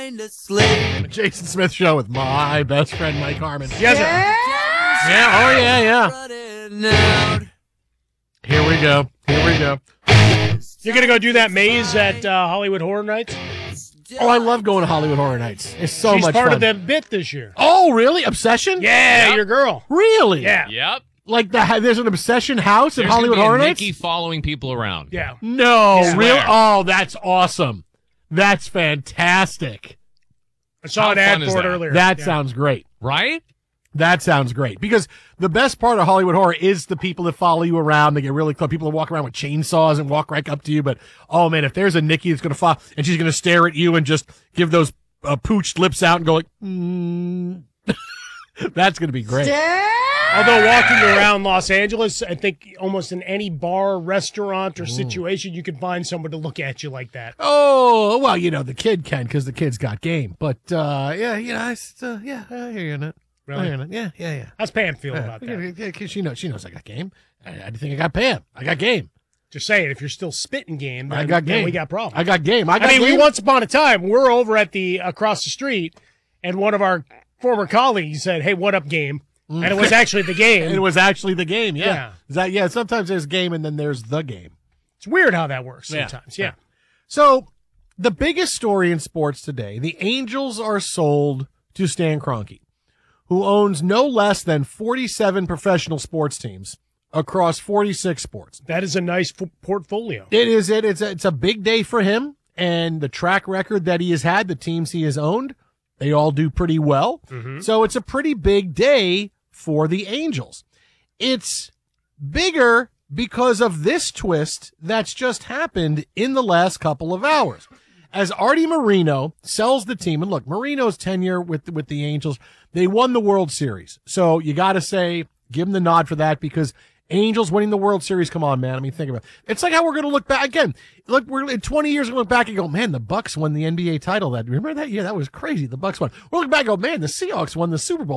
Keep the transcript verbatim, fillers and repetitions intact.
mind asleep. Jason Smith Show with my best friend, Mike Harmon. Yes, sir. Yeah, oh, yeah, yeah. Running out. Here we go. Here we go. You're going to go do that maze at uh, Hollywood Horror Nights? Oh, I love going to Hollywood Horror Nights. It's so She's much part fun. of the bit this year. Oh, really? Obsession? Yeah, Yep. your girl. Really? Yeah. Yep. Like the, there's an Obsession house at There's Hollywood gonna be Horror a Nights? Nikki following people around. Yeah. No, Yeah. really? Swear. Oh, that's awesome. That's fantastic. I saw How an ad fun is for it that? earlier. That Yeah. sounds great. Right? That sounds great. Because the best part of Hollywood Horror is the people that follow you around. They get really close. People that walk around with chainsaws and walk right up to you. But, oh, man, if there's a Nikki that's going to follow, and she's going to stare at you and just give those uh, pooched lips out and go like, mm. That's going to be great. Although walking around Los Angeles, I think almost in any bar, restaurant, or situation, you can find someone to look at you like that. Oh, well, you know, the kid can because the kid's got game. But, uh, yeah, you know, it's, uh, yeah, I hear you on that. I Really? hear you on that. Yeah, yeah, yeah. How's Pam feel Yeah, about that? yeah, 'cause she knows, she knows I got game. I, I think I got Pam. I got game. Just saying, if you're still spitting game, then, I got then game. we got problems. I got game. I I got mean, game. we once upon a time, we're over at the across the street, and one of our former colleagues said, "Hey, what up, game?" And it was actually the game. And it was actually the game, yeah. Yeah. Is that, yeah, sometimes there's game and then there's the game. It's weird how that works Yeah. sometimes. Yeah. So, the biggest story in sports today, the Angels are sold to Stan Kroenke, who owns no less than forty-seven professional sports teams across forty-six sports. That is a nice f- portfolio. It is it. It's a, it's a big day for him, and the track record that he has had, the teams he has owned, they all do pretty well. So it's a pretty big day for the Angels. It's bigger because of this twist that's just happened in the last couple of hours. As Artie Moreno sells the team, and look, Moreno's tenure with with the Angels, they won the World Series. So you got to say, give him the nod for that because Angels winning the World Series, come on, man. I mean, think about it. It's like how we're going to look back again. Look, we're in twenty years, we're going to look back and go, man, the Bucks won the N B A title. That remember that year? That was crazy. The Bucks won. We're looking back and go, man, the Seahawks won the Super Bowl.